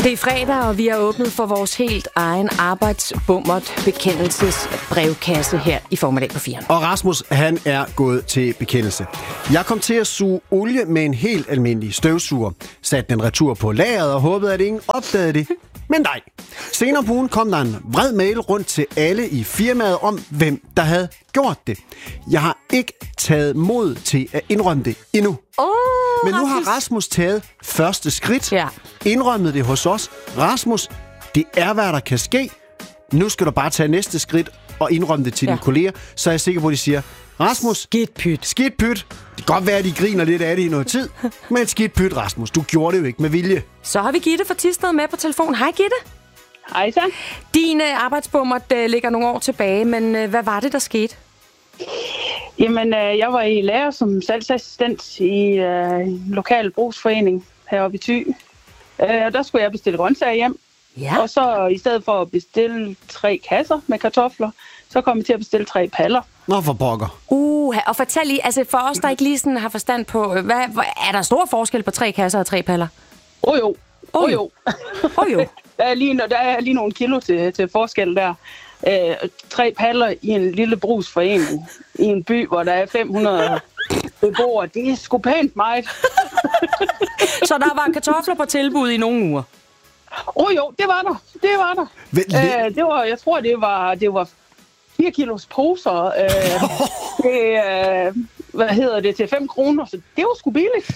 Det er fredag, og vi har åbnet for vores helt egen arbejdsbummert bekendelsesbrevkasse her i Formiddag på 4. Og Rasmus, han er gået til bekendelse. Jeg kom til at suge olie med en helt almindelig støvsuger. Satte den retur på lageret og håbede, at ingen opdagede det. Men nej. Senere på ugen kom der en vred mail rundt til alle i firmaet om, hvem der havde gjort det. Jeg har ikke taget mod til at indrømme det endnu. Men nu har Rasmus taget første skridt. Ja. Indrømmet det hos os. Rasmus, det er, hvad der kan ske. Nu skal du bare tage næste skridt og indrømme det til dine kolleger. Så er jeg sikker på, at de siger, Rasmus, Skidt pyt. skidt pyt. Det kan godt være, at de griner lidt af det i noget tid. Men skidt pyt, Rasmus. Du gjorde det jo ikke med vilje. Så har vi Gitte fra Thisted med på telefon. Hej, Gitte. Hej så. Din arbejdsbummert ligger nogle år tilbage, men hvad var det, der skete? Jamen, jeg var i lærer som salgsassistent i en lokal brugsforening heroppe i Thy. Der skulle jeg bestille grøntsager hjem. Ja. Og så i stedet for at bestille 3 kasser med kartofler, så kom jeg til at bestille 3 paller. Nå, for pokker. Og fortæl lige, altså for os, der ikke lige sådan har forstand på, er der stor forskel på 3 kasser og 3 paller? Jo. Jo. Der er lige nogle kilo til forskel der. 3 paller i en lille brugsforening i en by, hvor der er 500 beboere. Det er sgu pænt meget. Så der var kartofler på tilbud i nogle uger? Jo, det var der. Jeg tror, det var 4 kilos poser. Til 5 kroner, så det var sgu billigt.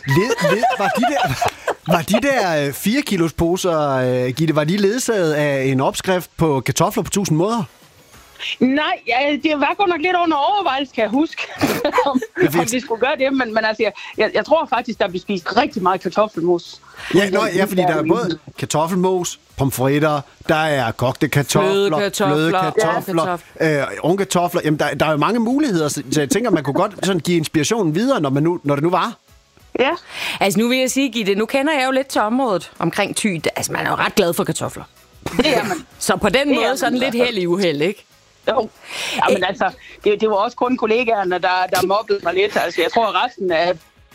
Var de der 4 kilos poser, Gitte, var de ledsaget af en opskrift på kartofler på 1000 måder? Nej, det var godt nok lidt under overvejelse, kan jeg huske, om vi skulle gøre det. Men altså, jeg tror faktisk, der bliver spist rigtig meget kartoffelmos. Ja, fordi der er både kartoffelmos, pomfritter, der er kogte kartofler, bløde kartofler, unge kartofler. Jamen, der er jo mange muligheder, så jeg tænker, man kunne godt sådan give inspirationen videre, når det nu var. Ja. Altså nu vil jeg sige, Gitte, nu kender jeg jo lidt til området omkring Thy. Altså man er jo ret glad for kartofler. Det er man. Så på den måde sådan lidt held i uheld, ikke? Jo. Jamen altså, det var også kun kollegaerne, der mobbede mig lidt. Altså jeg tror, resten af...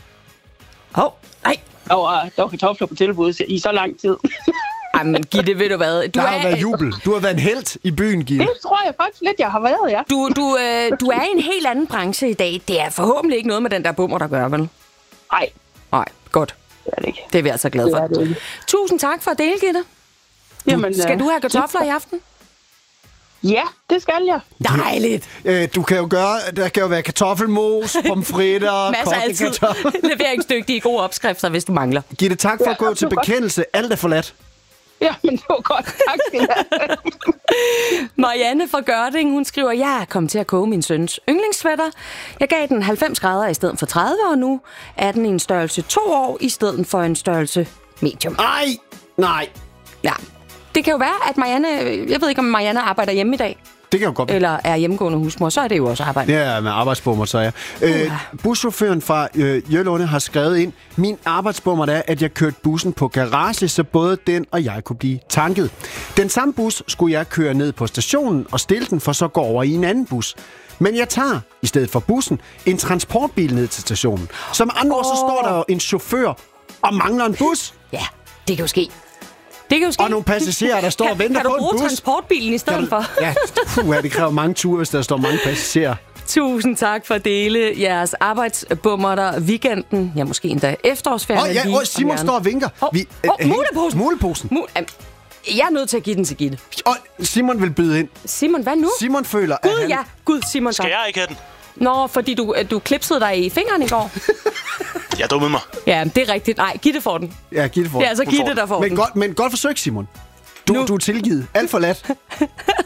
Nej. Der var kartofler på tilbud i så lang tid. Jamen Gitte, ved du hvad? Der har været jubel. Du har været en helt i byen, Gitte. Det tror jeg faktisk lidt, jeg har været, ja. Du er i en helt anden branche i dag. Det er forhåbentlig ikke noget med den der bummer, der gør, vel? Nej, godt. Det er det ikke. Det er vi altså glade for. Tusind tak for at dele, Gitte. Jamen, skal du have kartofler i aften? Ja, det skal jeg. Dejligt. Du kan jo gøre, der kan jo være kartoffelmos, pomfritter, masser af altid leveringsdygtige gode opskrifter, hvis du mangler. Gitte, tak for at gå til bekendelse. Alt er forladt. Ja, men det var godt. Tak skal jeg have. Marianne fra Gørding, hun skriver, jeg er kommet til at koge min søns yndlingssweater. Jeg gav den 90 grader i stedet for 30, og nu er den i en størrelse 2 år i stedet for en størrelse medium. Nej. Ja, det kan jo være, at Marianne, jeg ved ikke, om Marianne arbejder hjemme i dag. Det kan jo godt være. Eller er hjemmegående husmor, så er det jo også arbejde. Ja, med arbejdsbummer, så ja. Buschaufføren fra Jølunde har skrevet ind, min arbejdsbummer er, at jeg kørte bussen på garage, så både den og jeg kunne blive tanket. Den samme bus skulle jeg køre ned på stationen og stille den, for så gå over i en anden bus. Men jeg tager, i stedet for bussen, en transportbil ned til stationen. Som andre ord, så står der jo en chauffør og mangler en bus. Ja, det kan jo ske. Og nogle passagerer, der står og venter på en bus. Kan du bruge transportbilen i stedet for? Ja, det kræver mange ture, hvis der står mange passagerer. Tusind tak for at dele jeres arbejdsbummerter weekenden. Ja, måske endda efterårsferien. Simon står og vinker. Muleposen. Jeg er nødt til at give den til Gitte. Og Simon vil byde ind. Simon, hvad nu? Simon føler, at han... Gud, Simon. Skal jeg ikke have den? Nå, fordi du klipsede dig i fingeren i går. Jeg dummede mig. Ja, det er rigtigt. Nej, Gitte får den. Ja, Gitte får den. Det er altså Gitte, der får den. Men godt forsøgt, Simon. Du er tilgivet. Alt for lat.